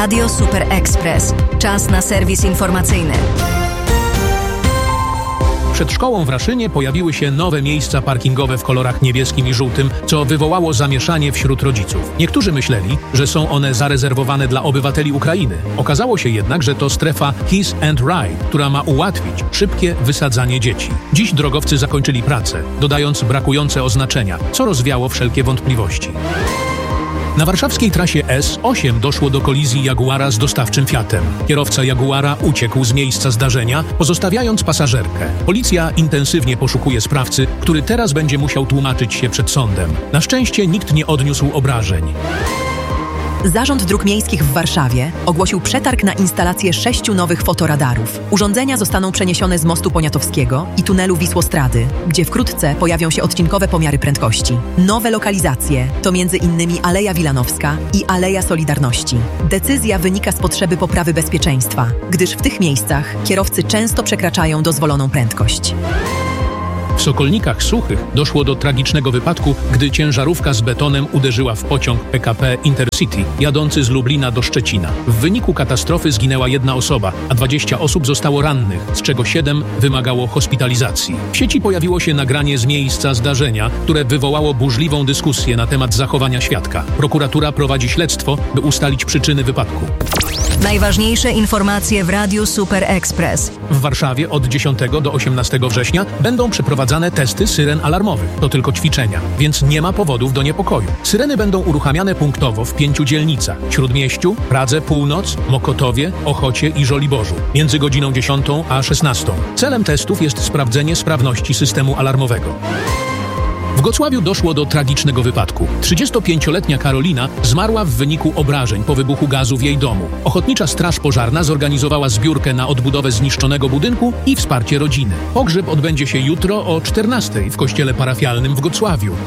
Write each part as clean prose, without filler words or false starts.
Radio Super Express. Czas na serwis informacyjny. Przed szkołą w Raszynie pojawiły się nowe miejsca parkingowe w kolorach niebieskim i żółtym, co wywołało zamieszanie wśród rodziców. Niektórzy myśleli, że są one zarezerwowane dla obywateli Ukrainy. Okazało się jednak, że to strefa Kiss and Ride, która ma ułatwić szybkie wysadzanie dzieci. Dziś drogowcy zakończyli pracę, dodając brakujące oznaczenia, co rozwiało wszelkie wątpliwości. Na warszawskiej trasie S8 doszło do kolizji Jaguara z dostawczym Fiatem. Kierowca Jaguara uciekł z miejsca zdarzenia, pozostawiając pasażerkę. Policja intensywnie poszukuje sprawcy, który teraz będzie musiał tłumaczyć się przed sądem. Na szczęście nikt nie odniósł obrażeń. Zarząd Dróg Miejskich w Warszawie ogłosił przetarg na instalację 6 nowych fotoradarów. Urządzenia zostaną przeniesione z mostu Poniatowskiego i tunelu Wisłostrady, gdzie wkrótce pojawią się odcinkowe pomiary prędkości. Nowe lokalizacje to m.in. Aleja Wilanowska i Aleja Solidarności. Decyzja wynika z potrzeby poprawy bezpieczeństwa, gdyż w tych miejscach kierowcy często przekraczają dozwoloną prędkość. W Sokolnikach Suchych doszło do tragicznego wypadku, gdy ciężarówka z betonem uderzyła w pociąg PKP Intercity jadący z Lublina do Szczecina. W wyniku katastrofy zginęła 1 osoba, a 20 osób zostało rannych, z czego 7 wymagało hospitalizacji. W sieci pojawiło się nagranie z miejsca zdarzenia, które wywołało burzliwą dyskusję na temat zachowania świadka. Prokuratura prowadzi śledztwo, by ustalić przyczyny wypadku. Najważniejsze informacje w Radiu Super Express. W Warszawie od 10 do 18 września będą przeprowadzane testy syren alarmowych. To tylko ćwiczenia, więc nie ma powodów do niepokoju. Syreny będą uruchamiane punktowo w 5 dzielnicach: Śródmieściu, Pradze Północ, Mokotowie, Ochocie i Żoliborzu, między godziną 10 a 16. Celem testów jest sprawdzenie sprawności systemu alarmowego. W Gocławiu doszło do tragicznego wypadku. 35-letnia Karolina zmarła w wyniku obrażeń po wybuchu gazu w jej domu. Ochotnicza Straż Pożarna zorganizowała zbiórkę na odbudowę zniszczonego budynku i wsparcie rodziny. Pogrzeb odbędzie się jutro o 14:00 w kościele parafialnym w Gocławiu.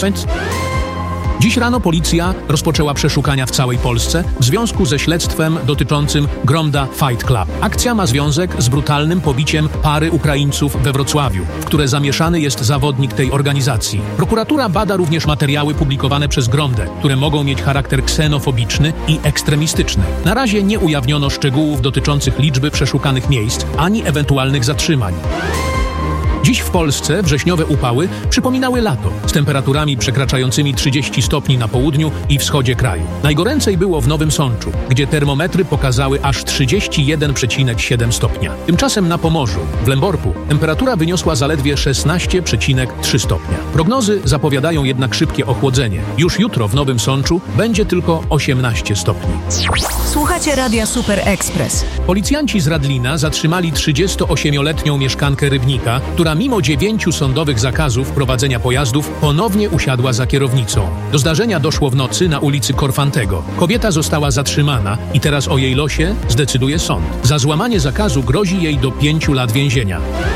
Dziś rano policja rozpoczęła przeszukania w całej Polsce w związku ze śledztwem dotyczącym Gromda Fight Club. Akcja ma związek z brutalnym pobiciem pary Ukraińców we Wrocławiu, w które zamieszany jest zawodnik tej organizacji. Prokuratura bada również materiały publikowane przez Gromdę, które mogą mieć charakter ksenofobiczny i ekstremistyczny. Na razie nie ujawniono szczegółów dotyczących liczby przeszukanych miejsc ani ewentualnych zatrzymań. Dziś w Polsce wrześniowe upały przypominały lato, z temperaturami przekraczającymi 30 stopni na południu i wschodzie kraju. Najgoręcej było w Nowym Sączu, gdzie termometry pokazały aż 31,7 stopnia. Tymczasem na Pomorzu, w Lęborku, temperatura wyniosła zaledwie 16,3 stopnia. Prognozy zapowiadają jednak szybkie ochłodzenie. Już jutro w Nowym Sączu będzie tylko 18 stopni. Słuchacie Radia Super Express. Policjanci z Radlina zatrzymali 38-letnią mieszkankę Rybnika, która mimo 9 sądowych zakazów prowadzenia pojazdów ponownie usiadła za kierownicą. Do zdarzenia doszło w nocy na ulicy Korfantego. Kobieta została zatrzymana i teraz o jej losie zdecyduje sąd. Za złamanie zakazu grozi jej do 5 lat więzienia.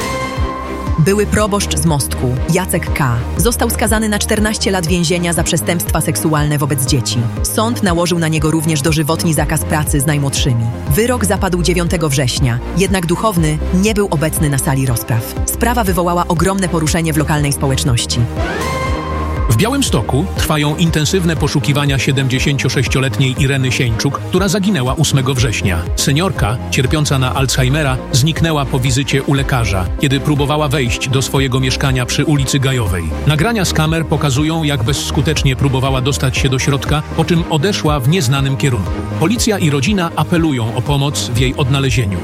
Były proboszcz z Mostku, Jacek K., został skazany na 14 lat więzienia za przestępstwa seksualne wobec dzieci. Sąd nałożył na niego również dożywotni zakaz pracy z najmłodszymi. Wyrok zapadł 9 września, jednak duchowny nie był obecny na sali rozpraw. Sprawa wywołała ogromne poruszenie w lokalnej społeczności. W Białymstoku trwają intensywne poszukiwania 76-letniej Ireny Sieńczuk, która zaginęła 8 września. Seniorka, cierpiąca na Alzheimera, zniknęła po wizycie u lekarza, kiedy próbowała wejść do swojego mieszkania przy ulicy Gajowej. Nagrania z kamer pokazują, jak bezskutecznie próbowała dostać się do środka, po czym odeszła w nieznanym kierunku. Policja i rodzina apelują o pomoc w jej odnalezieniu.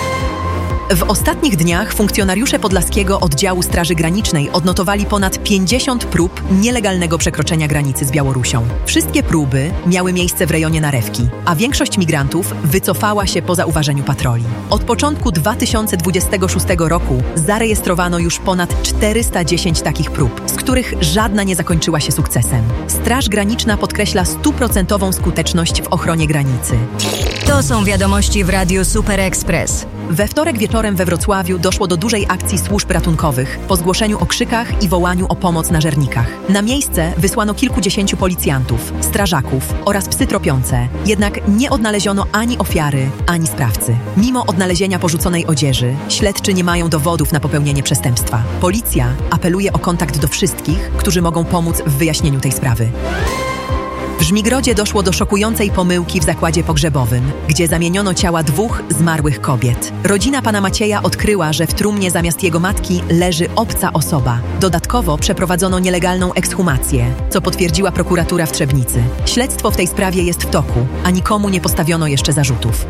W ostatnich dniach funkcjonariusze Podlaskiego Oddziału Straży Granicznej odnotowali ponad 50 prób nielegalnego przekroczenia granicy z Białorusią. Wszystkie próby miały miejsce w rejonie Narewki, a większość migrantów wycofała się po zauważeniu patroli. Od początku 2026 roku zarejestrowano już ponad 410 takich prób, z których żadna nie zakończyła się sukcesem. Straż Graniczna podkreśla 100% skuteczność w ochronie granicy. To są wiadomości w Radiu Super Express. We wtorek wieczorem we Wrocławiu doszło do dużej akcji służb ratunkowych po zgłoszeniu o krzykach i wołaniu o pomoc na Żernikach. Na miejsce wysłano kilkudziesięciu policjantów, strażaków oraz psy tropiące, jednak nie odnaleziono ani ofiary, ani sprawcy. Mimo odnalezienia porzuconej odzieży, śledczy nie mają dowodów na popełnienie przestępstwa. Policja apeluje o kontakt do wszystkich, którzy mogą pomóc w wyjaśnieniu tej sprawy. W Żmigrodzie doszło do szokującej pomyłki w zakładzie pogrzebowym, gdzie zamieniono ciała 2 zmarłych kobiet. Rodzina pana Macieja odkryła, że w trumnie zamiast jego matki leży obca osoba. Dodatkowo przeprowadzono nielegalną ekshumację, co potwierdziła prokuratura w Trzebnicy. Śledztwo w tej sprawie jest w toku, a nikomu nie postawiono jeszcze zarzutów.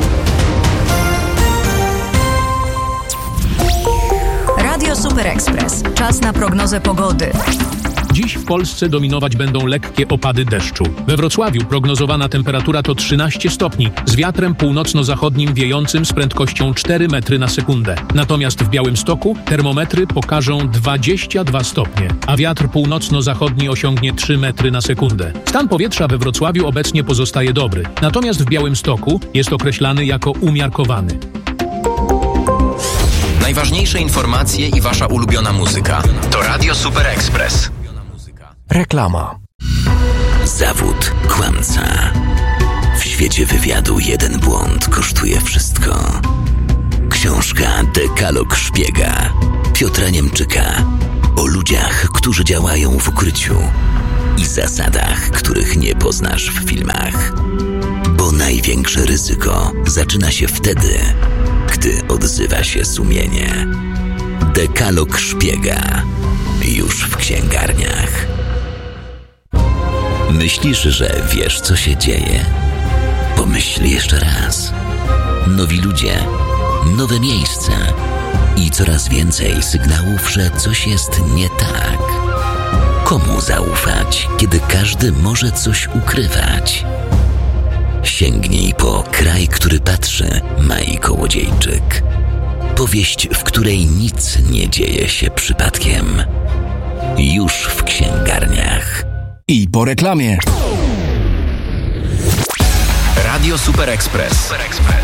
Radio Super Express. Czas na prognozę pogody. Dziś w Polsce dominować będą lekkie opady deszczu. We Wrocławiu prognozowana temperatura to 13 stopni, z wiatrem północno-zachodnim wiejącym z prędkością 4 metry na sekundę. Natomiast w Białymstoku termometry pokażą 22 stopnie, a wiatr północno-zachodni osiągnie 3 metry na sekundę. Stan powietrza we Wrocławiu obecnie pozostaje dobry, natomiast w Białymstoku jest określany jako umiarkowany. Najważniejsze informacje i wasza ulubiona muzyka to Radio Super Express. Reklama. Zawód kłamca. W świecie wywiadu jeden błąd kosztuje wszystko. Książka Dekalog szpiega Piotra Niemczyka o ludziach, którzy działają w ukryciu i zasadach, których nie poznasz w filmach. Bo największe ryzyko zaczyna się wtedy, gdy odzywa się sumienie. Dekalog szpiega już w księgarniach. Myślisz, że wiesz, co się dzieje? Pomyśl jeszcze raz. Nowi ludzie, nowe miejsca i coraz więcej sygnałów, że coś jest nie tak. Komu zaufać, kiedy każdy może coś ukrywać? Sięgnij po Kraj, który patrzy, Mai Kołodziejczyk. Powieść, w której nic nie dzieje się przypadkiem. Już w księgarniach. I po reklamie. Radio Super Express.